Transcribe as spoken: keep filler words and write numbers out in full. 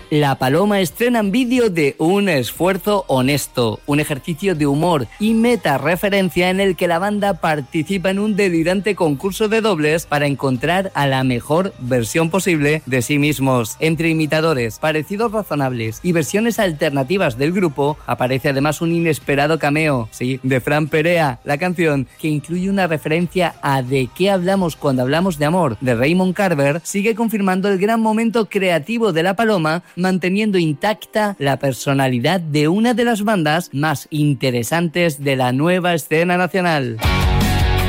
La Paloma estrenan vídeo de Un esfuerzo honesto, un ejercicio de humor y meta-referencia en el que la banda participa en un delirante concurso de dobles para encontrar a la mejor versión posible de sí mismos. Entre imitadores, parecidos razonables y versiones alternativas del grupo, aparece además un inesperado cameo, sí, de Fran Perea, la canción, que incluye una referencia a ¿De qué hablamos cuando hablamos de amor?, de Raymond Carver, sigue confirmando el gran momento creativo de La Paloma, manteniendo intacta la personalidad de una de las bandas más interesantes de la nueva escena nacional.